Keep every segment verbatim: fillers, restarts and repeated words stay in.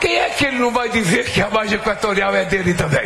quem é que ele não vai dizer que a margem equatorial é dele também?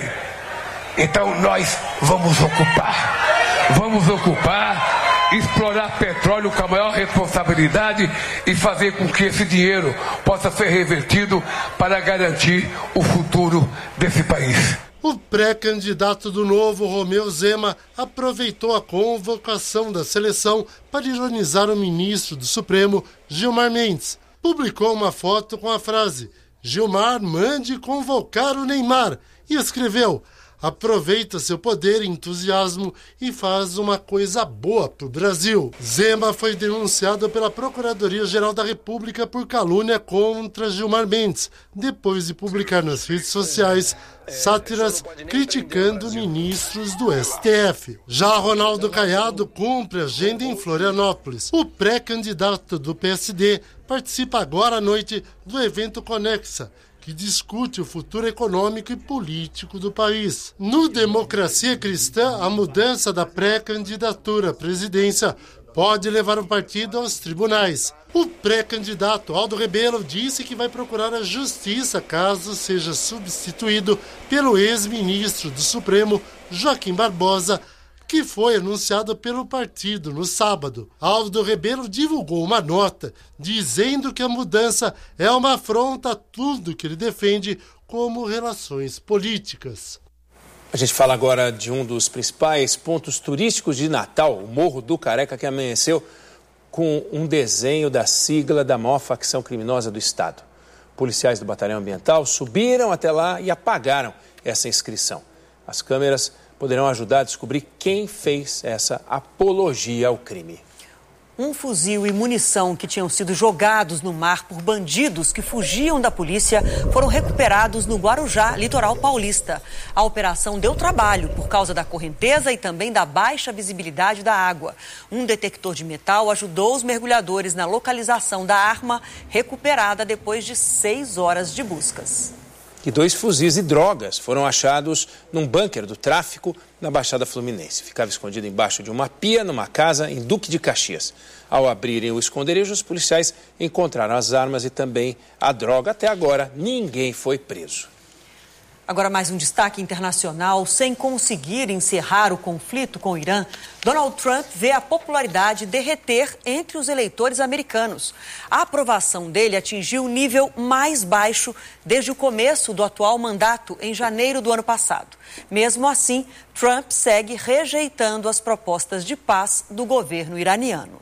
Então nós vamos ocupar, vamos ocupar, explorar petróleo com a maior responsabilidade e fazer com que esse dinheiro possa ser revertido para garantir o futuro desse país. O pré-candidato do Novo, Romeu Zema, aproveitou a convocação da seleção para ironizar o ministro do Supremo, Gilmar Mendes. Publicou uma foto com a frase: Gilmar, mande convocar o Neymar, e escreveu: aproveita seu poder e entusiasmo e faz uma coisa boa pro Brasil. Zema foi denunciado pela Procuradoria-Geral da República por calúnia contra Gilmar Mendes, depois de publicar nas redes sociais sátiras criticando ministros do S T F. Já Ronaldo Caiado cumpre agenda em Florianópolis. O pré-candidato do P S D participa agora à noite do evento Conexa, que discute o futuro econômico e político do país. No Democracia Cristã, a mudança da pré-candidatura à presidência pode levar o partido aos tribunais. O pré-candidato Aldo Rebelo disse que vai procurar a justiça caso seja substituído pelo ex-ministro do Supremo, Joaquim Barbosa, que foi anunciado pelo partido no sábado. Aldo Rebelo divulgou uma nota dizendo que a mudança é uma afronta a tudo que ele defende como relações políticas. A gente fala agora de um dos principais pontos turísticos de Natal, o Morro do Careca, que amanheceu com um desenho da sigla da maior facção criminosa do estado. Policiais do Batalhão Ambiental subiram até lá e apagaram essa inscrição. As câmeras poderão ajudar a descobrir quem fez essa apologia ao crime. Um fuzil e munição que tinham sido jogados no mar por bandidos que fugiam da polícia foram recuperados no Guarujá, litoral paulista. A operação deu trabalho por causa da correnteza e também da baixa visibilidade da água. Um detector de metal ajudou os mergulhadores na localização da arma recuperada depois de seis horas de buscas. E dois fuzis e drogas foram achados num bunker do tráfico na Baixada Fluminense. Ficava escondido embaixo de uma pia numa casa em Duque de Caxias. Ao abrirem o esconderijo, os policiais encontraram as armas e também a droga. Até agora, ninguém foi preso. Agora mais um destaque internacional. Sem conseguir encerrar o conflito com o Irã, Donald Trump vê a popularidade derreter entre os eleitores americanos. A aprovação dele atingiu o nível mais baixo desde o começo do atual mandato, em janeiro do ano passado. Mesmo assim, Trump segue rejeitando as propostas de paz do governo iraniano.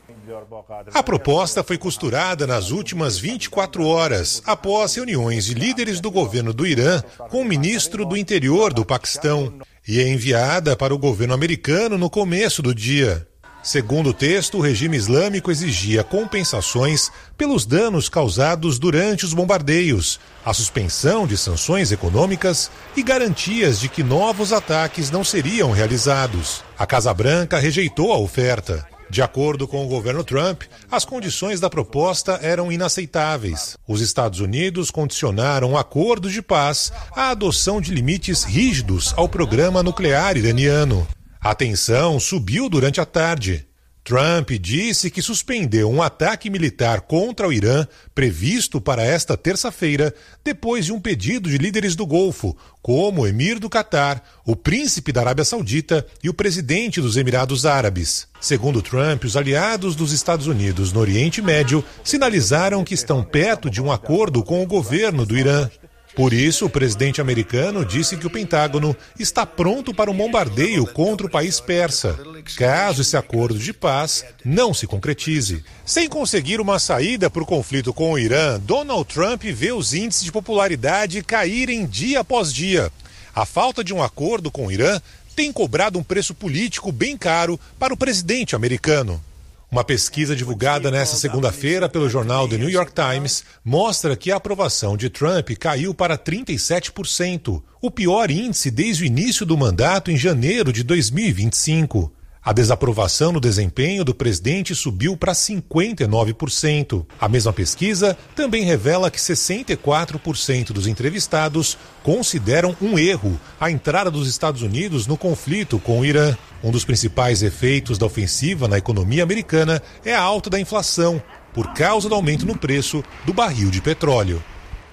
A proposta foi costurada nas últimas vinte e quatro horas, após reuniões de líderes do governo do Irã com o ministro do Interior do Paquistão, e é enviada para o governo americano no começo do dia. Segundo o texto, o regime islâmico exigia compensações pelos danos causados durante os bombardeios, a suspensão de sanções econômicas e garantias de que novos ataques não seriam realizados. A Casa Branca rejeitou a oferta. De acordo com o governo Trump, as condições da proposta eram inaceitáveis. Os Estados Unidos condicionaram o acordo de paz à adoção de limites rígidos ao programa nuclear iraniano. A tensão subiu durante a tarde. Trump disse que suspendeu um ataque militar contra o Irã previsto para esta terça-feira, depois de um pedido de líderes do Golfo, como o emir do Catar, o príncipe da Arábia Saudita e o presidente dos Emirados Árabes. Segundo Trump, os aliados dos Estados Unidos no Oriente Médio sinalizaram que estão perto de um acordo com o governo do Irã. Por isso, o presidente americano disse que o Pentágono está pronto para um bombardeio contra o país persa, caso esse acordo de paz não se concretize. Sem conseguir uma saída para o conflito com o Irã, Donald Trump vê os índices de popularidade caírem dia após dia. A falta de um acordo com o Irã tem cobrado um preço político bem caro para o presidente americano. Uma pesquisa divulgada nesta segunda-feira pelo jornal The New York Times mostra que a aprovação de Trump caiu para trinta e sete por cento, o pior índice desde o início do mandato em janeiro de dois mil e vinte e cinco. A desaprovação no desempenho do presidente subiu para cinquenta e nove por cento. A mesma pesquisa também revela que sessenta e quatro por cento dos entrevistados consideram um erro a entrada dos Estados Unidos no conflito com o Irã. Um dos principais efeitos da ofensiva na economia americana é a alta da inflação, por causa do aumento no preço do barril de petróleo.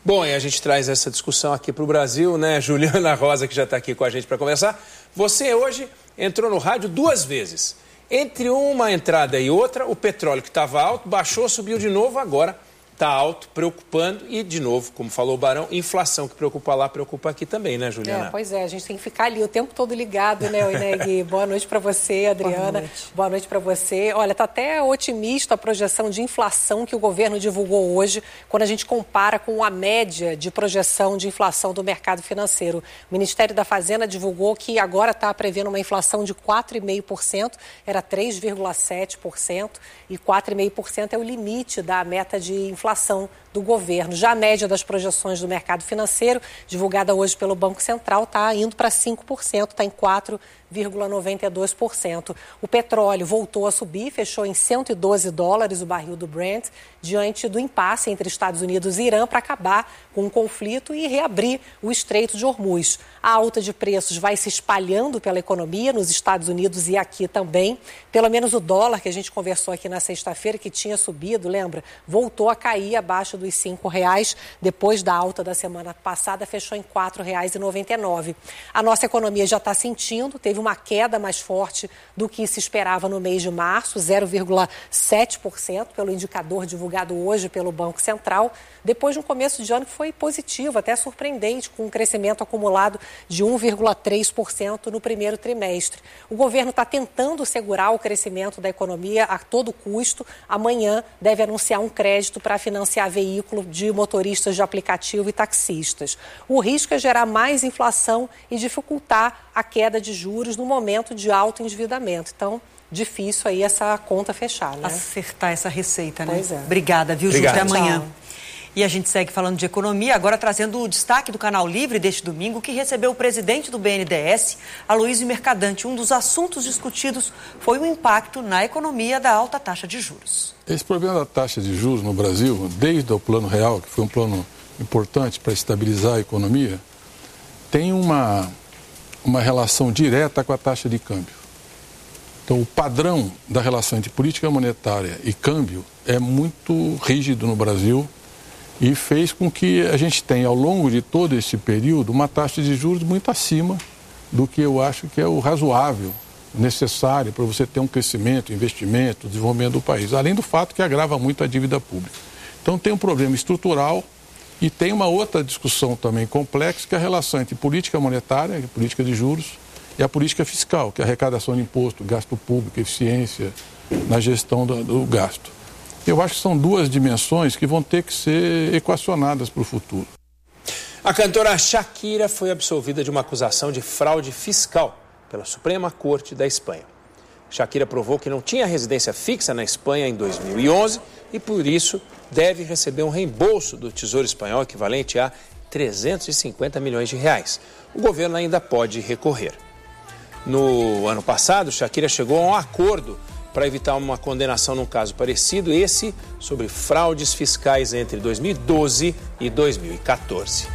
Bom, e a gente traz essa discussão aqui para o Brasil, né? Juliana Rosa, que já está aqui com a gente para conversar. Você hoje entrou no rádio duas vezes. Entre uma entrada e outra, o petróleo que estava alto baixou, subiu de novo, agora está alto, preocupando. E, de novo, como falou o Barão, inflação que preocupa lá, preocupa aqui também, né, Juliana? É, pois é, a gente tem que ficar ali o tempo todo ligado, né, Oineg? Boa noite para você, Adriana. Boa noite, Boa noite para você. Olha, está até otimista a projeção de inflação que o governo divulgou hoje, quando a gente compara com a média de projeção de inflação do mercado financeiro. O Ministério da Fazenda divulgou que agora está prevendo uma inflação de quatro vírgula cinco por cento, era três vírgula sete por cento, e quatro vírgula cinco por cento é o limite da meta de inflação do governo. Já a média das projeções do mercado financeiro, divulgada hoje pelo Banco Central, está indo para cinco por cento, está em quatro vírgula noventa e dois por cento. O petróleo voltou a subir, fechou em cento e doze dólares o barril do Brent, diante do impasse entre Estados Unidos e Irã para acabar com o conflito e reabrir o Estreito de Hormuz. A alta de preços vai se espalhando pela economia nos Estados Unidos e aqui também. Pelo menos o dólar, que a gente conversou aqui na sexta-feira, que tinha subido, lembra? Voltou a cair abaixo dos cinco reais, depois da alta da semana passada, fechou em quatro reais e noventa e nove centavos. A nossa economia já está sentindo, teve uma queda mais forte do que se esperava no mês de março, zero vírgula sete por cento, pelo indicador divulgado hoje pelo Banco Central, depois de um começo de ano que foi positivo, até surpreendente, com um crescimento acumulado de um vírgula três por cento no primeiro trimestre. O governo está tentando segurar o crescimento da economia a todo custo. Amanhã deve anunciar um crédito para financiar veículo de motoristas de aplicativo e taxistas. O risco é gerar mais inflação e dificultar a queda de juros no momento de alto endividamento. Então, difícil aí essa conta fechar, né? Acertar essa receita, né? Pois é. Obrigada, viu, Ju? Obrigado. Até amanhã. Tchau. E a gente segue falando de economia, agora trazendo o destaque do Canal Livre deste domingo, que recebeu o presidente do B N D E S, Aloysio Mercadante. Um dos assuntos discutidos foi o impacto na economia da alta taxa de juros. Esse problema da taxa de juros no Brasil, desde o Plano Real, que foi um plano importante para estabilizar a economia, tem uma, uma relação direta com a taxa de câmbio. Então, o padrão da relação entre política monetária e câmbio é muito rígido no Brasil e fez com que a gente tenha, ao longo de todo esse período, uma taxa de juros muito acima do que eu acho que é o razoável, necessário para você ter um crescimento, investimento, desenvolvimento do país. Além do fato que agrava muito a dívida pública. Então, tem um problema estrutural e tem uma outra discussão também complexa, que é a relação entre política monetária, política de juros, e a política fiscal, que é a arrecadação de imposto, gasto público, eficiência na gestão do, do gasto. Eu acho que são duas dimensões que vão ter que ser equacionadas para o futuro. A cantora Shakira foi absolvida de uma acusação de fraude fiscal pela Suprema Corte da Espanha. Shakira provou que não tinha residência fixa na Espanha em dois mil e onze e, por isso, deve receber um reembolso do Tesouro Espanhol equivalente a trezentos e cinquenta milhões de reais. O governo ainda pode recorrer. No ano passado, Shakira chegou a um acordo para evitar uma condenação num caso parecido, esse sobre fraudes fiscais entre dois mil e doze e dois mil e quatorze.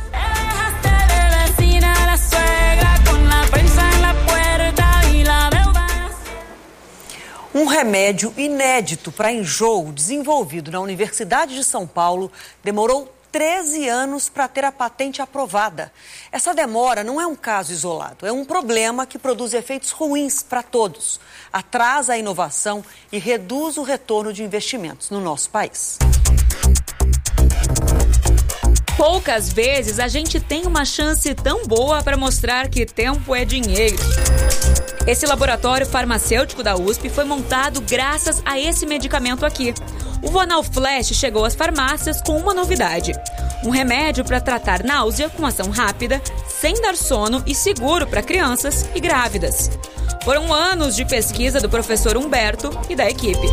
Um remédio inédito para enjoo, desenvolvido na Universidade de São Paulo, demorou treze anos para ter a patente aprovada. Essa demora não é um caso isolado, é um problema que produz efeitos ruins para todos. Atrasa a inovação e reduz o retorno de investimentos no nosso país. Poucas vezes a gente tem uma chance tão boa para mostrar que tempo é dinheiro. Esse laboratório farmacêutico da U S P foi montado graças a esse medicamento aqui. O Vonal Flash chegou às farmácias com uma novidade: um remédio para tratar náusea com ação rápida, sem dar sono e seguro para crianças e grávidas. Foram anos de pesquisa do professor Humberto e da equipe.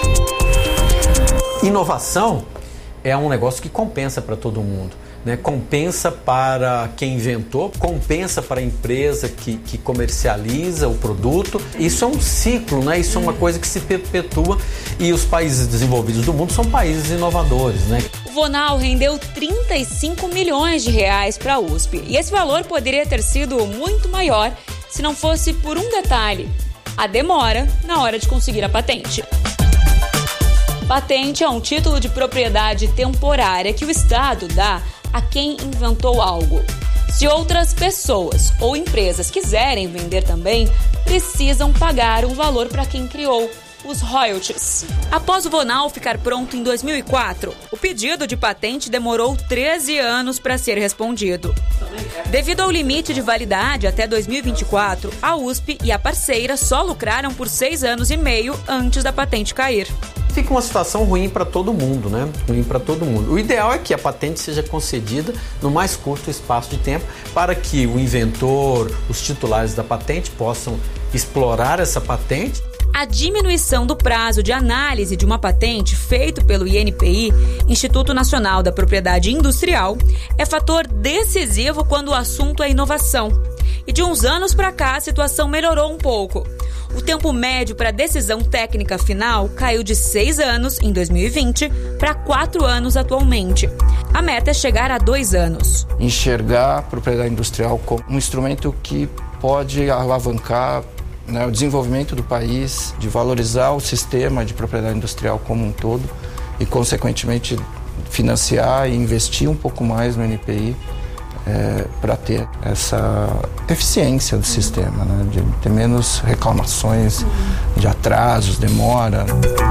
Inovação é um negócio que compensa para todo mundo, né? Compensa para quem inventou, compensa para a empresa que, que comercializa o produto. Isso é um ciclo, né? Isso é uma coisa que se perpetua e os países desenvolvidos do mundo são países inovadores, né? O Vonal rendeu trinta e cinco milhões de reais para a U S P e esse valor poderia ter sido muito maior se não fosse por um detalhe: a demora na hora de conseguir a patente. Patente é um título de propriedade temporária que o Estado dá a quem inventou algo. Se outras pessoas ou empresas quiserem vender também, precisam pagar um valor para quem criou, os royalties. Após o Vonal ficar pronto em dois mil e quatro, o pedido de patente demorou treze anos para ser respondido. Devido ao limite de validade até dois mil e vinte e quatro, a U S P e a parceira só lucraram por seis anos e meio antes da patente cair. Fica uma situação ruim para todo mundo, né? Ruim para todo mundo. O ideal é que a patente seja concedida no mais curto espaço de tempo para que o inventor, os titulares da patente possam explorar essa patente. A diminuição do prazo de análise de uma patente feito pelo I N P I, Instituto Nacional da Propriedade Industrial, é fator decisivo quando o assunto é inovação. E de uns anos para cá, a situação melhorou um pouco. O tempo médio para a decisão técnica final caiu de seis anos em dois mil e vinte para quatro anos atualmente. A meta é chegar a dois anos. Enxergar a propriedade industrial como um instrumento que pode alavancar, né, o desenvolvimento do país, de valorizar o sistema de propriedade industrial como um todo e, consequentemente, financiar e investir um pouco mais no N P I é, para ter essa eficiência do sistema, né, de ter menos reclamações de atrasos, demora.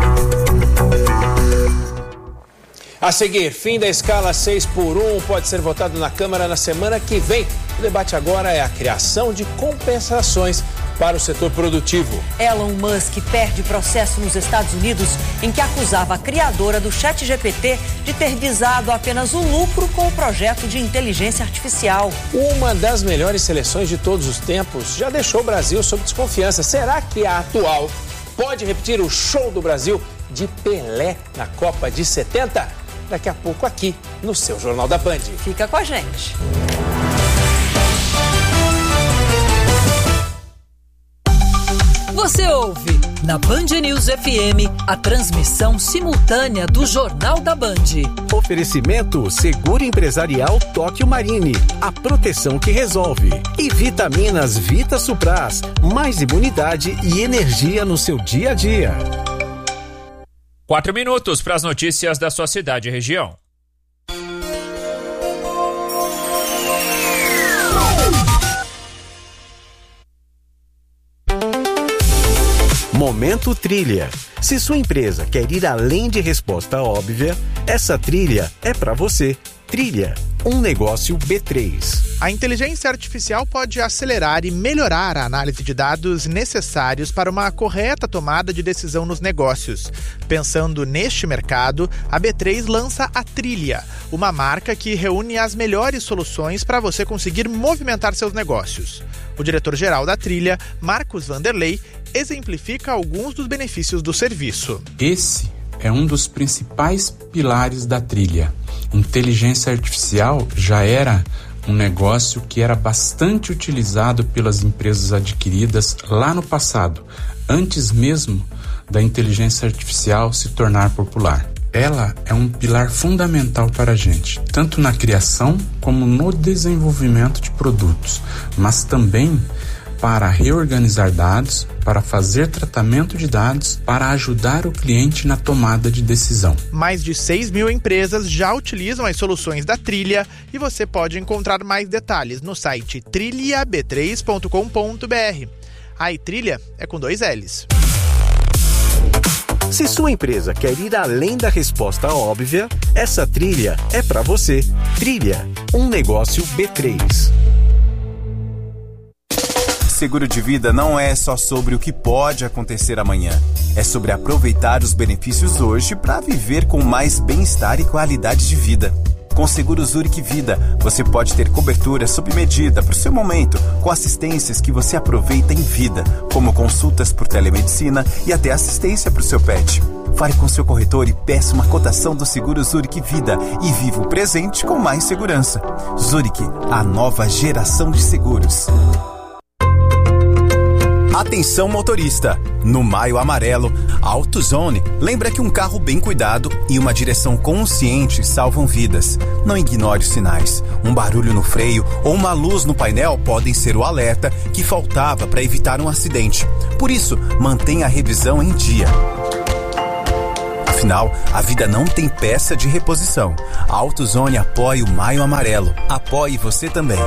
A seguir, fim da escala seis por um pode ser votado na Câmara na semana que vem. O debate agora é a criação de compensações para o setor produtivo. Elon Musk perde processo nos Estados Unidos em que acusava a criadora do ChatGPT de ter visado apenas o lucro com o projeto de inteligência artificial. Uma das melhores seleções de todos os tempos já deixou o Brasil sob desconfiança. Será que a atual pode repetir o show do Brasil de Pelé na Copa de setenta? Daqui a pouco aqui no seu Jornal da Band. Fica com a gente. Você ouve na Band News F M a transmissão simultânea do Jornal da Band. Oferecimento Seguro Empresarial Tóquio Marine, a proteção que resolve. E Vitaminas Vita Supras, mais imunidade e energia no seu dia a dia. Quatro minutos para as notícias da sua cidade e região. Momento Trilha. Se sua empresa quer ir além de resposta óbvia, essa trilha é para você. Trilha, um negócio B três. A inteligência artificial pode acelerar e melhorar a análise de dados necessários para uma correta tomada de decisão nos negócios. Pensando neste mercado, a B três lança a Trilha, uma marca que reúne as melhores soluções para você conseguir movimentar seus negócios. O diretor-geral da Trilha, Marcos Vanderlei, exemplifica alguns dos benefícios do serviço. Esse é um dos principais pilares da Trilha. Inteligência artificial já era um negócio que era bastante utilizado pelas empresas adquiridas lá no passado, antes mesmo da inteligência artificial se tornar popular. Ela é um pilar fundamental para a gente, tanto na criação como no desenvolvimento de produtos, mas também para reorganizar dados, para fazer tratamento de dados, para ajudar o cliente na tomada de decisão. Mais de seis mil empresas já utilizam as soluções da Trilha e você pode encontrar mais detalhes no site trilha b três ponto com ponto b r. A Trilha é com dois L's. Se sua empresa quer ir além da resposta óbvia, essa trilha é para você. Trilha, um negócio B três. Seguro de vida não é só sobre o que pode acontecer amanhã. É sobre aproveitar os benefícios hoje para viver com mais bem-estar e qualidade de vida. Com o Seguro Zurich Vida, você pode ter cobertura sob medida para o seu momento, com assistências que você aproveita em vida, como consultas por telemedicina e até assistência para o seu pet. Fale com seu corretor e peça uma cotação do Seguro Zurich Vida e viva o presente com mais segurança. Zurich, a nova geração de seguros. Atenção motorista, no Maio Amarelo, a AutoZone lembra que um carro bem cuidado e uma direção consciente salvam vidas. Não ignore os sinais. Um barulho no freio ou uma luz no painel podem ser o alerta que faltava para evitar um acidente. Por isso, mantenha a revisão em dia. final, a vida não tem peça de reposição. A AutoZone apoia o Maio Amarelo. Apoie você também.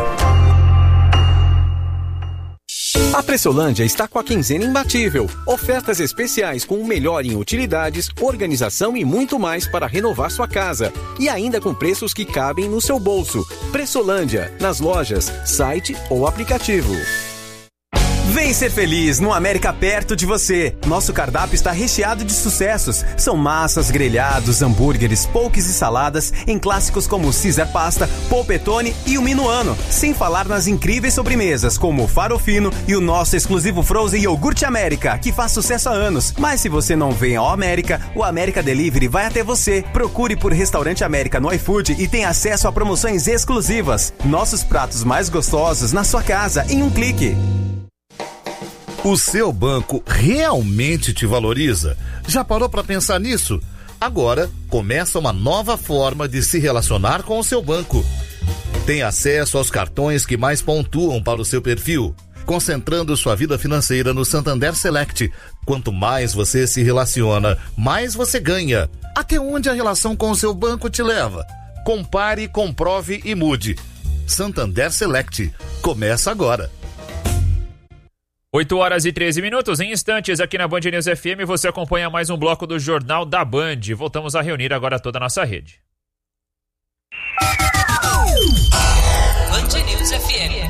A Pressolândia está com a quinzena imbatível. Ofertas especiais com o melhor em utilidades, organização e muito mais para renovar sua casa. E ainda com preços que cabem no seu bolso. Pressolândia, nas lojas, site ou aplicativo. Vem ser feliz no América perto de você. Nosso cardápio está recheado de sucessos. São massas, grelhados, hambúrgueres, poques e saladas em clássicos como o Caesar Pasta, Polpettone e o Minuano. Sem falar nas incríveis sobremesas como o Farofino e o nosso exclusivo Frozen Iogurte América, que faz sucesso há anos. Mas se você não vem ao América, o América Delivery vai até você. Procure por Restaurante América no iFood e tenha acesso a promoções exclusivas. Nossos pratos mais gostosos na sua casa em um clique. O seu banco realmente te valoriza? Já parou para pensar nisso? Agora começa uma nova forma de se relacionar com o seu banco. Tem acesso aos cartões que mais pontuam para o seu perfil, concentrando sua vida financeira no Santander Select. Quanto mais você se relaciona, mais você ganha. Até onde a relação com o seu banco te leva? Compare, comprove e mude. Santander Select. Começa agora. oito horas e treze minutos, em instantes aqui na Band News F M você acompanha mais um bloco do Jornal da Band. Voltamos a reunir agora toda a nossa rede. Band News F M.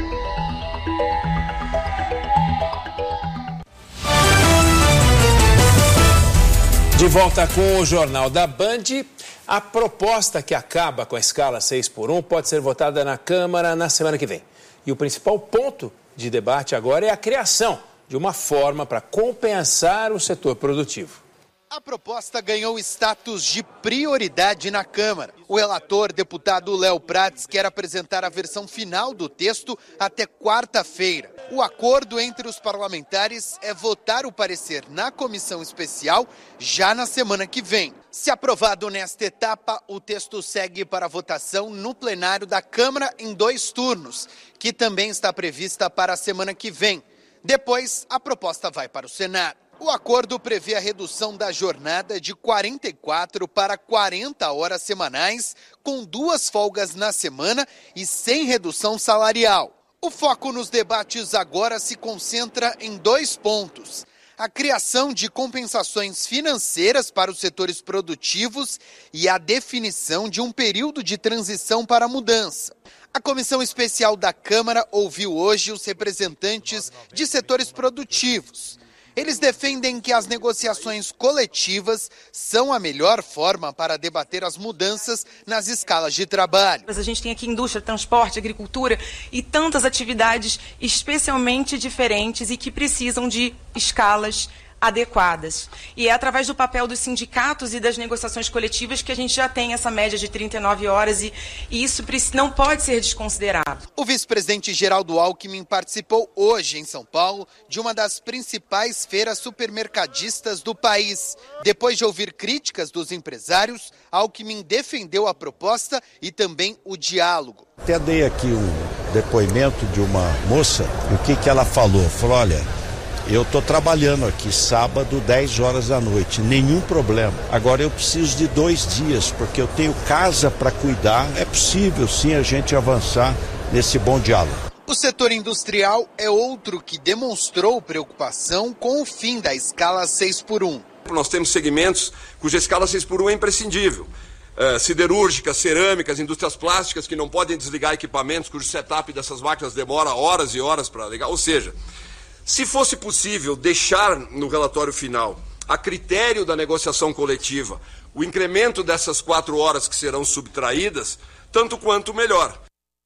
De volta com o Jornal da Band. A proposta que acaba com a escala seis por um pode ser votada na Câmara na semana que vem. E o principal ponto de debate agora é a criação de uma forma para compensar o setor produtivo. A proposta ganhou status de prioridade na Câmara. O relator, deputado Léo Prats, quer apresentar a versão final do texto até quarta-feira. O acordo entre os parlamentares é votar o parecer na comissão especial já na semana que vem. Se aprovado nesta etapa, o texto segue para votação no plenário da Câmara em dois turnos, que também está prevista para a semana que vem. Depois, a proposta vai para o Senado. O acordo prevê a redução da jornada de quarenta e quatro para quarenta horas semanais, com duas folgas na semana e sem redução salarial. O foco nos debates agora se concentra em dois pontos: a criação de compensações financeiras para os setores produtivos e a definição de um período de transição para a mudança. A Comissão Especial da Câmara ouviu hoje os representantes de setores produtivos. Eles defendem que as negociações coletivas são a melhor forma para debater as mudanças nas escalas de trabalho. A gente tem aqui indústria, transporte, agricultura e tantas atividades especialmente diferentes e que precisam de escalas adequadas. E é através do papel dos sindicatos e das negociações coletivas que a gente já tem essa média de trinta e nove horas e, e isso não pode ser desconsiderado. O vice-presidente Geraldo Alckmin participou hoje em São Paulo de uma das principais feiras supermercadistas do país. Depois de ouvir críticas dos empresários, Alckmin defendeu a proposta e também o diálogo. Até dei aqui um depoimento de uma moça, e o que, que ela falou? Falou, olha, eu estou trabalhando aqui sábado, dez horas da noite, nenhum problema. Agora eu preciso de dois dias, porque eu tenho casa para cuidar. É possível sim a gente avançar nesse bom diálogo. O setor industrial é outro que demonstrou preocupação com o fim da escala seis por um. Nós temos segmentos cuja escala seis por um é imprescindível. Uh, siderúrgicas, cerâmicas, indústrias plásticas que não podem desligar equipamentos, cujo setup dessas máquinas demora horas e horas para ligar. Ou seja, se fosse possível deixar no relatório final, a critério da negociação coletiva, o incremento dessas quatro horas que serão subtraídas, tanto quanto melhor.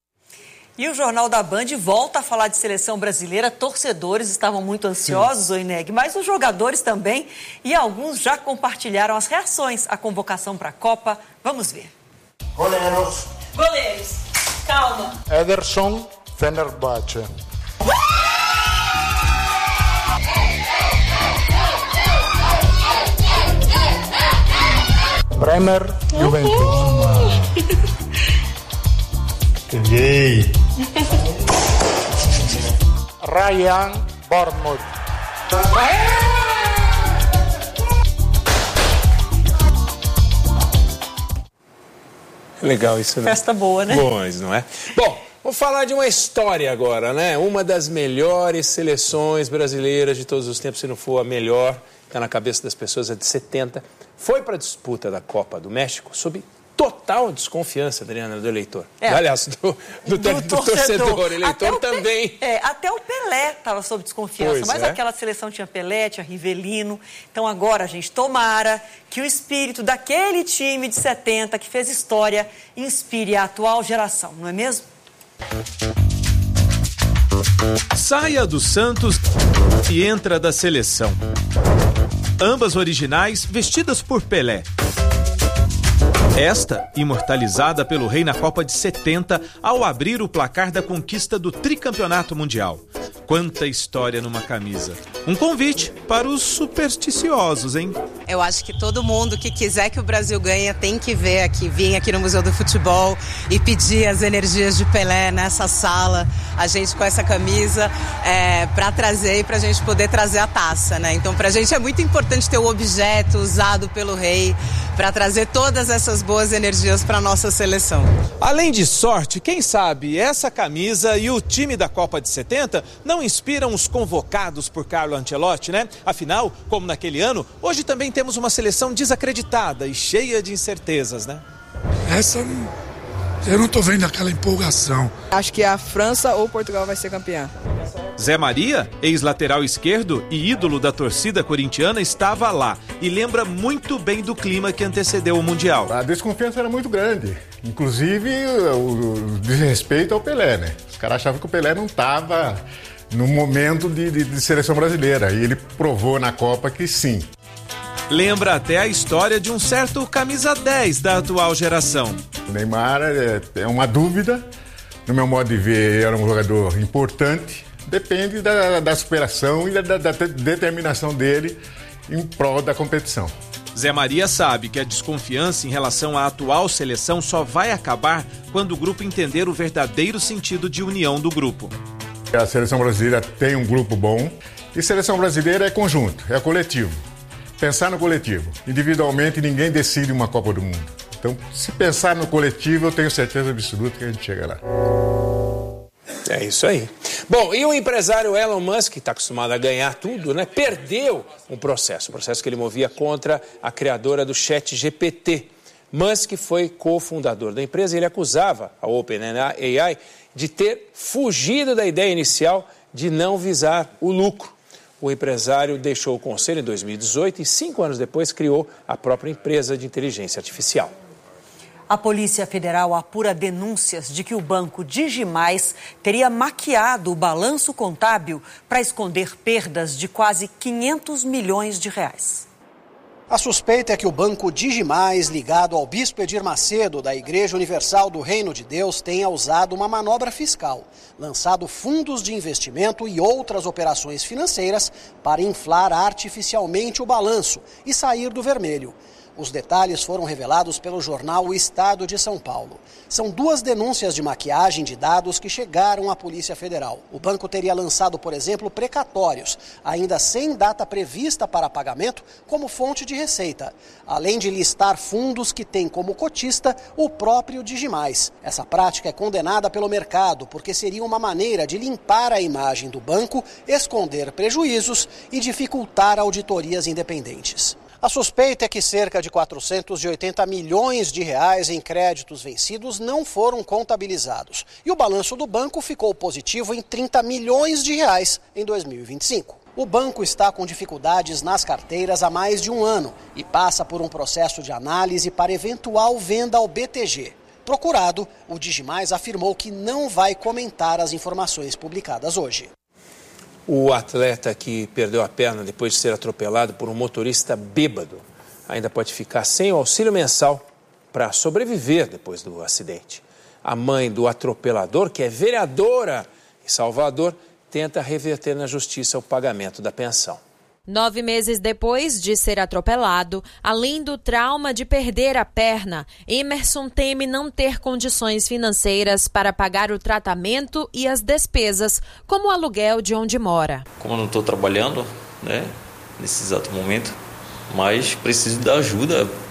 E o Jornal da Band volta a falar de seleção brasileira. Torcedores estavam muito ansiosos, Oineg, mas os jogadores também. E alguns já compartilharam as reações à convocação para a Copa. Vamos ver. Goleiros. Goleiros. Calma. Ederson, Fenerbahçe. Bremer, Juventus. Gay. Ryan, Bournemouth. Legal isso, né? Festa boa, né? Boas, não é? Bom, vou falar de uma história agora, né? Uma das melhores seleções brasileiras de todos os tempos, se não for a melhor, está na cabeça das pessoas, é de setenta. Foi para a disputa da Copa do México sob total desconfiança, Adriana, do eleitor. É. Aliás, do, do, do, do torcedor. torcedor. Eleitor até também. Pe... É, até o Pelé estava sob desconfiança. Pois mas é. Aquela seleção tinha Pelé, tinha Rivelino. Então agora, gente, tomara que o espírito daquele time de setenta que fez história inspire a atual geração, não é mesmo? Saia do Santos e entra da seleção. Ambas originais, vestidas por Pelé. Esta, imortalizada pelo rei na Copa de setenta, ao abrir o placar da conquista do tricampeonato mundial. Quanta história numa camisa. Um convite para os supersticiosos, hein? Eu acho que todo mundo que quiser que o Brasil ganhe tem que ver aqui, vir aqui no Museu do Futebol e pedir as energias de Pelé nessa sala, a gente com essa camisa, é, para trazer e para a gente poder trazer a taça, né? Então, para a gente é muito importante ter o objeto usado pelo rei para trazer todas essas boas energias para a nossa seleção. Além de sorte, quem sabe essa camisa e o time da Copa de setenta não inspiram os convocados por Carlo Ancelotti, né? Afinal, como naquele ano, hoje também temos uma seleção desacreditada e cheia de incertezas, né? Essa, eu não tô vendo aquela empolgação. Acho que a França ou Portugal vai ser campeã. Zé Maria, ex-lateral esquerdo e ídolo da torcida corintiana, estava lá e lembra muito bem do clima que antecedeu o Mundial. A desconfiança era muito grande, inclusive o desrespeito ao Pelé, né? Os caras achavam que o Pelé não estava no momento de, de, de seleção brasileira e ele provou na Copa que sim. Lembra até a história de um certo camisa dez da atual geração. O Neymar é, é uma dúvida, no meu modo de ver, era um jogador importante. Depende da, da superação e da, da, da determinação dele em prol da competição. Zé Maria sabe que a desconfiança em relação à atual seleção só vai acabar quando o grupo entender o verdadeiro sentido de união do grupo. A seleção brasileira tem um grupo bom e seleção brasileira é conjunto, é coletivo. Pensar no coletivo. Individualmente ninguém decide uma Copa do Mundo. Então, se pensar no coletivo, eu tenho certeza absoluta que a gente chega lá. É isso aí. Bom, e o empresário Elon Musk, que está acostumado a ganhar tudo, né, perdeu um processo, um processo que ele movia contra a criadora do Chat G P T. Musk foi cofundador da empresa e ele acusava a OpenAI de ter fugido da ideia inicial de não visar o lucro. O empresário deixou o conselho em dois mil e dezoito e, cinco anos depois, criou a própria empresa de inteligência artificial. A Polícia Federal apura denúncias de que o banco Digimais teria maquiado o balanço contábil para esconder perdas de quase quinhentos milhões de reais. A suspeita é que o banco Digimais, ligado ao bispo Edir Macedo, da Igreja Universal do Reino de Deus, tenha usado uma manobra fiscal, lançado fundos de investimento e outras operações financeiras para inflar artificialmente o balanço e sair do vermelho. Os detalhes foram revelados pelo jornal O Estado de São Paulo. São duas denúncias de maquiagem de dados que chegaram à Polícia Federal. O banco teria lançado, por exemplo, precatórios, ainda sem data prevista para pagamento, como fonte de receita, além de listar fundos que têm como cotista o próprio Digimais. Essa prática é condenada pelo mercado porque seria uma maneira de limpar a imagem do banco, esconder prejuízos e dificultar auditorias independentes. A suspeita é que cerca de quatrocentos e oitenta milhões de reais em créditos vencidos não foram contabilizados. E o balanço do banco ficou positivo em trinta milhões de reais em dois mil e vinte e cinco. O banco está com dificuldades nas carteiras há mais de um ano e passa por um processo de análise para eventual venda ao B T G. Procurado, o Digimais afirmou que não vai comentar as informações publicadas hoje. O atleta que perdeu a perna depois de ser atropelado por um motorista bêbado ainda pode ficar sem o auxílio mensal para sobreviver depois do acidente. A mãe do atropelador, que é vereadora em Salvador, tenta reverter na justiça o pagamento da pensão. Nove meses depois de ser atropelado, além do trauma de perder a perna, Emerson teme não ter condições financeiras para pagar o tratamento e as despesas, como o aluguel de onde mora. Como eu não estou trabalhando, né, nesse exato momento, mas preciso da ajuda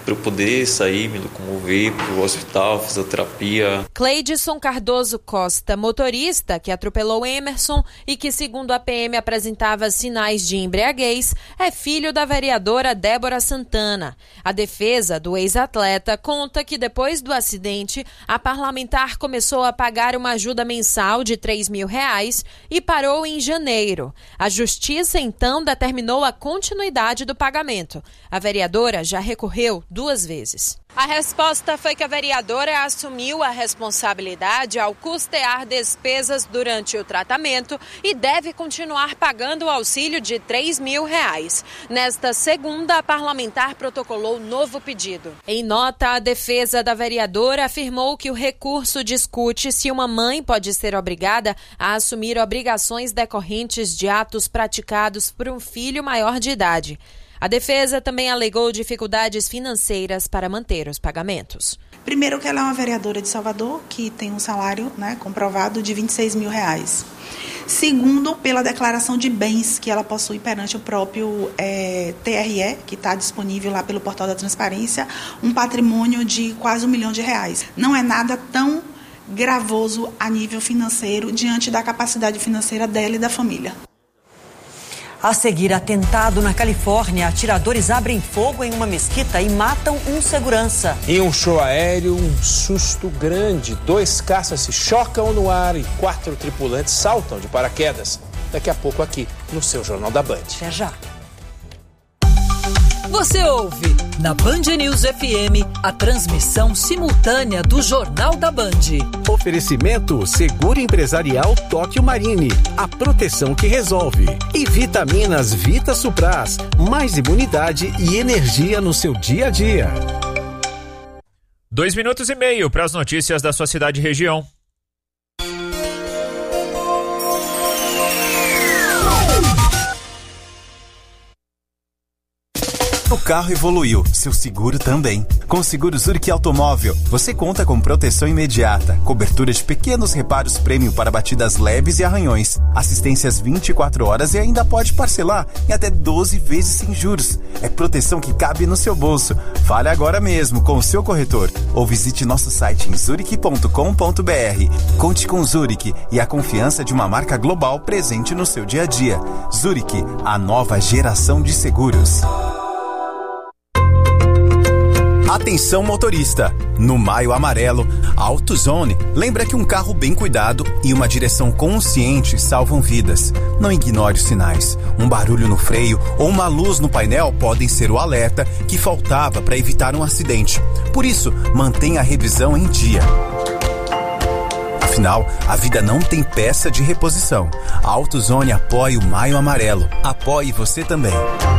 para eu poder sair, me locomover para o hospital, fisioterapia. Cleidson Cardoso Costa, motorista que atropelou Emerson e que, segundo a P M, apresentava sinais de embriaguez, é filho da vereadora Débora Santana. A defesa do ex-atleta conta que, depois do acidente, a parlamentar começou a pagar uma ajuda mensal de três mil reais e parou em janeiro. A justiça, então, determinou a continuidade do pagamento. A vereadora já recorreu duas vezes. A resposta foi que a vereadora assumiu a responsabilidade ao custear despesas durante o tratamento e deve continuar pagando o auxílio de três mil reais. Nesta segunda, a parlamentar protocolou novo pedido. Em nota, a defesa da vereadora afirmou que o recurso discute se uma mãe pode ser obrigada a assumir obrigações decorrentes de atos praticados por um filho maior de idade. A defesa também alegou dificuldades financeiras para manter os pagamentos. Primeiro que ela é uma vereadora de Salvador, que tem um salário, né, comprovado de vinte e seis mil reais. Segundo, pela declaração de bens que ela possui perante o próprio é, T R E, que está disponível lá pelo Portal da Transparência, um patrimônio de quase um milhão de reais. Não é nada tão gravoso a nível financeiro diante da capacidade financeira dela e da família. A seguir, atentado na Califórnia, atiradores abrem fogo em uma mesquita e matam um segurança. Em um show aéreo, um susto grande. Dois caças se chocam no ar e quatro tripulantes saltam de paraquedas. Daqui a pouco aqui, no seu Jornal da Band. Até já. Você ouve na Band News F M a transmissão simultânea do Jornal da Band. Oferecimento Seguro Empresarial Tóquio Marine, a proteção que resolve. E vitaminas Vita Supras, mais imunidade e energia no seu dia a dia. Dois minutos e meio para as notícias da sua cidade e região. O carro evoluiu, seu seguro também. Com o seguro Zurich Automóvel, você conta com proteção imediata, cobertura de pequenos reparos prêmio para batidas leves e arranhões, assistências vinte e quatro horas e ainda pode parcelar em até doze vezes sem juros. É proteção que cabe no seu bolso. Fale agora mesmo com o seu corretor ou visite nosso site em zurich ponto com ponto b r. Conte com Zurich e a confiança de uma marca global presente no seu dia a dia. Zurich, a nova geração de seguros. Atenção motorista, no Maio Amarelo, a AutoZone lembra que um carro bem cuidado e uma direção consciente salvam vidas. Não ignore os sinais. Um barulho no freio ou uma luz no painel podem ser o alerta que faltava para evitar um acidente. Por isso, mantenha a revisão em dia. Afinal, a vida não tem peça de reposição. A AutoZone apoia o Maio Amarelo. Apoie você também.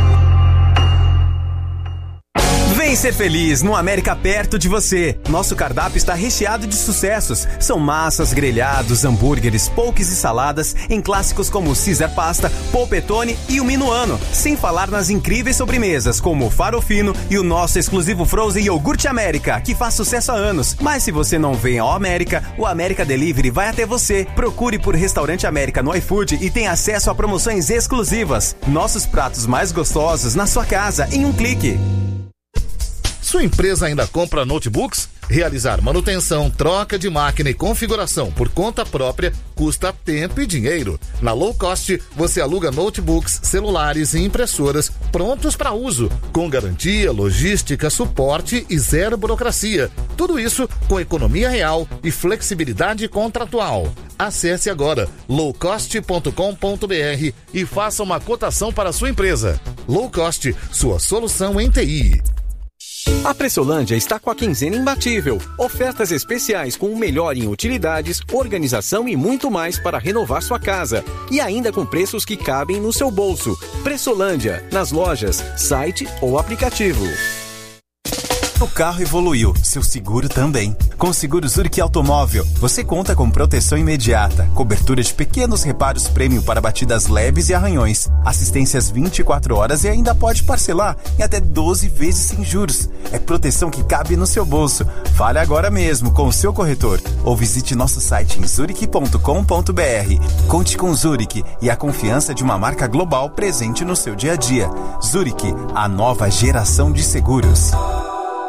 Vem ser feliz no América perto de você. Nosso cardápio está recheado de sucessos. São massas, grelhados, hambúrgueres, poques e saladas em clássicos como o Caesar Pasta, Polpettone e o Minuano. Sem falar nas incríveis sobremesas como o Farofino e o nosso exclusivo Frozen Iogurte América, que faz sucesso há anos. Mas se você não vem ao América, o América Delivery vai até você. Procure por Restaurante América no iFood e tenha acesso a promoções exclusivas. Nossos pratos mais gostosos na sua casa em um clique. Sua empresa ainda compra notebooks? Realizar manutenção, troca de máquina e configuração por conta própria custa tempo e dinheiro. Na Low Cost, você aluga notebooks, celulares e impressoras prontos para uso, com garantia, logística, suporte e zero burocracia. Tudo isso com economia real e flexibilidade contratual. Acesse agora low cost ponto com ponto b r e faça uma cotação para a sua empresa. Low Cost, sua solução em T I. A Pressolândia está com a quinzena imbatível. Ofertas especiais com o melhor em utilidades, organização e muito mais para renovar sua casa. E ainda com preços que cabem no seu bolso. Pressolândia, nas lojas, site ou aplicativo. O carro evoluiu, seu seguro também. Com o seguro Zurich Automóvel, você conta com proteção imediata, cobertura de pequenos reparos prêmio para batidas leves e arranhões, assistências vinte e quatro horas e ainda pode parcelar em até doze vezes sem juros. É proteção que cabe no seu bolso. Fale agora mesmo com o seu corretor ou visite nosso site em zurich ponto com ponto b r. Conte com Zurich e a confiança de uma marca global presente no seu dia a dia. Zurich, a nova geração de seguros.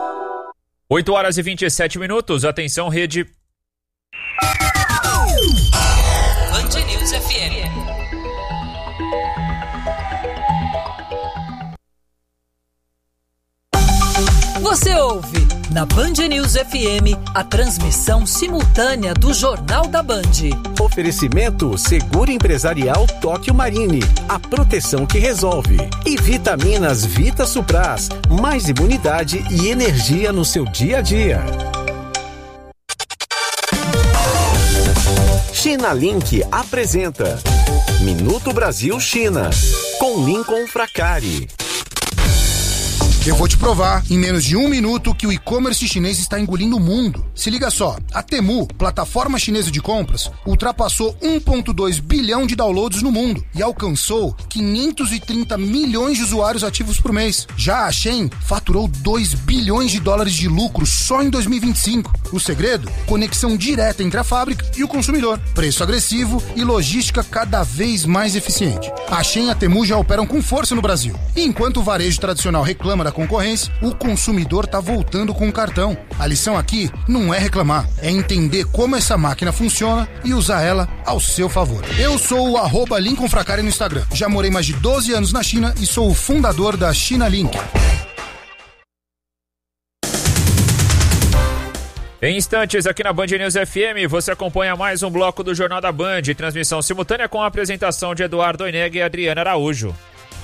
oito horas e vinte e sete minutos. Atenção, rede. Band News F M. Você ouve na Band News F M a transmissão simultânea do Jornal da Band. Oferecimento Seguro Empresarial Tóquio Marine, a proteção que resolve. E Vitaminas Vita Supras, mais imunidade e energia no seu dia a dia. China Link apresenta Minuto Brasil China, com Lincoln Fracari. Eu vou te provar, em menos de um minuto, que o e-commerce chinês está engolindo o mundo. Se liga só, a Temu, plataforma chinesa de compras, ultrapassou um vírgula dois bilhão de downloads no mundo e alcançou quinhentos e trinta milhões de usuários ativos por mês. Já a Shein faturou dois bilhões de dólares de lucro só em dois mil e vinte e cinco. O segredo? Conexão direta entre a fábrica e o consumidor, preço agressivo e logística cada vez mais eficiente. A Shein e a Temu já operam com força no Brasil. E enquanto o varejo tradicional reclama da concorrência, o consumidor tá voltando com o cartão. A lição aqui não é reclamar, é entender como essa máquina funciona e usar ela ao seu favor. Eu sou o arroba Lincoln Fracari no Instagram. Já morei mais de doze anos na China e sou o fundador da China Link. Em instantes, aqui na Band News F M, você acompanha mais um bloco do Jornal da Band, transmissão simultânea com a apresentação de Eduardo Oineg e Adriana Araújo.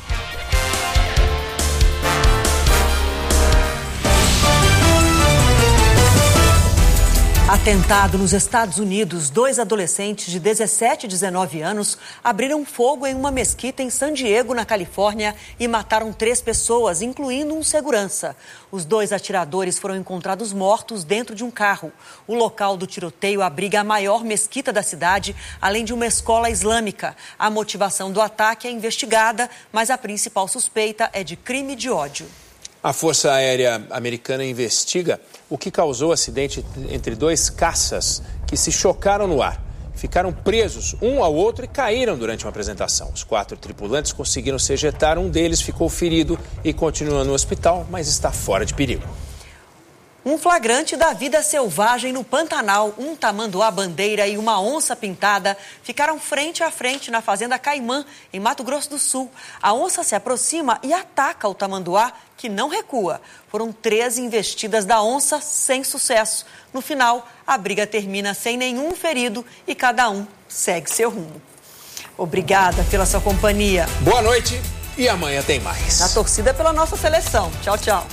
Atentado nos Estados Unidos, dois adolescentes de dezessete e dezenove anos abriram fogo em uma mesquita em San Diego, na Califórnia, e mataram três pessoas, incluindo um segurança. Os dois atiradores foram encontrados mortos dentro de um carro. O local do tiroteio abriga a maior mesquita da cidade, além de uma escola islâmica. A motivação do ataque é investigada, mas a principal suspeita é de crime de ódio. A Força Aérea Americana investiga o que causou o acidente entre dois caças que se chocaram no ar. Ficaram presos um ao outro e caíram durante uma apresentação. Os quatro tripulantes conseguiram se ejetar, um deles ficou ferido e continua no hospital, mas está fora de perigo. Um flagrante da vida selvagem no Pantanal. Um tamanduá-bandeira e uma onça pintada ficaram frente a frente na fazenda Caimã, em Mato Grosso do Sul. A onça se aproxima e ataca o tamanduá, que não recua. Foram três investidas da onça sem sucesso. No final, a briga termina sem nenhum ferido e cada um segue seu rumo. Obrigada pela sua companhia. Boa noite e amanhã tem mais. Na torcida pela nossa seleção. Tchau, tchau.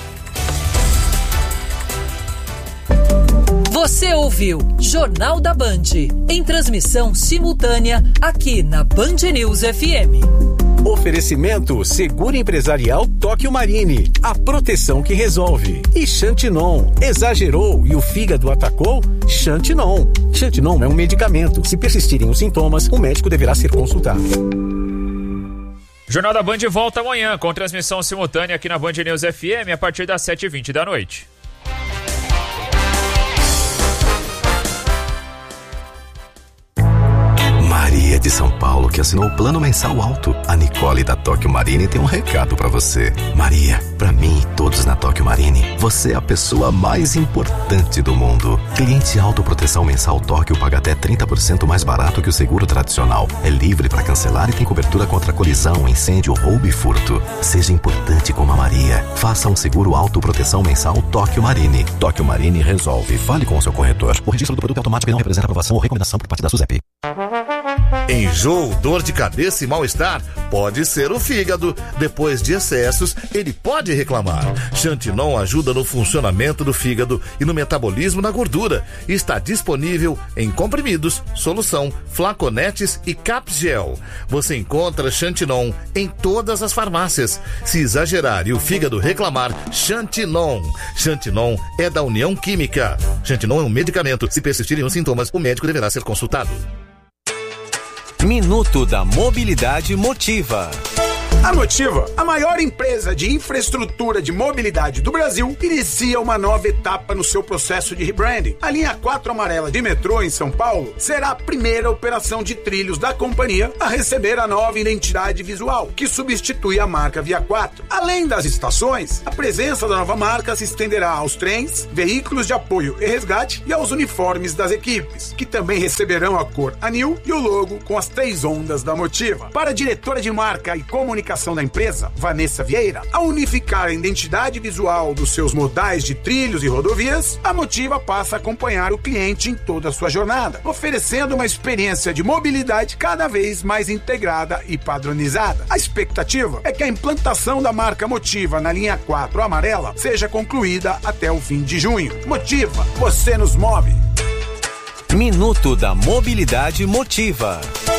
Você ouviu Jornal da Band, em transmissão simultânea aqui na Band News F M. Oferecimento Seguro Empresarial Tóquio Marine, a proteção que resolve. E Xantinon, exagerou e o fígado atacou? Xantinon. Xantinon é um medicamento. Se persistirem os sintomas, o médico deverá ser consultado. Jornal da Band volta amanhã com transmissão simultânea aqui na Band News F M a partir das sete e vinte da noite. Maria de São Paulo, que assinou o plano mensal alto. A Nicole da Tóquio Marine tem um recado pra você. Maria, pra mim e todos na Tóquio Marine, você é a pessoa mais importante do mundo. Cliente autoproteção mensal Tóquio paga até trinta por cento mais barato que o seguro tradicional. É livre pra cancelar e tem cobertura contra colisão, incêndio, roubo e furto. Seja importante como a Maria. Faça um seguro autoproteção mensal Tóquio Marine. Tóquio Marine resolve. Fale com o seu corretor. O registro do produto automático não representa aprovação ou recomendação por parte da SUSEP. Enjoo, dor de cabeça e mal-estar pode ser o fígado. Depois de excessos, ele pode reclamar. Xantinon ajuda no funcionamento do fígado e no metabolismo da gordura. Está disponível em comprimidos, solução, flaconetes e capgel. Você encontra Xantinon em todas as farmácias. Se exagerar e o fígado reclamar, Xantinon. Xantinon é da União Química. Xantinon é um medicamento. Se persistirem os sintomas, o médico deverá ser consultado. Minuto da Mobilidade Motiva. A Motiva, a maior empresa de infraestrutura de mobilidade do Brasil, inicia uma nova etapa no seu processo de rebranding. A linha quatro amarela de metrô em São Paulo será a primeira operação de trilhos da companhia a receber a nova identidade visual, que substitui a marca Via quatro. Além das estações, a presença da nova marca se estenderá aos trens, veículos de apoio e resgate e aos uniformes das equipes, que também receberão a cor anil e o logo com as três ondas da Motiva. Para a diretora de marca e comunicação da empresa, Vanessa Vieira, ao unificar a identidade visual dos seus modais de trilhos e rodovias, a Motiva passa a acompanhar o cliente em toda a sua jornada, oferecendo uma experiência de mobilidade cada vez mais integrada e padronizada. A expectativa é que a implantação da marca Motiva na linha quatro amarela seja concluída até o fim de junho. Motiva, você nos move. Minuto da Mobilidade Motiva.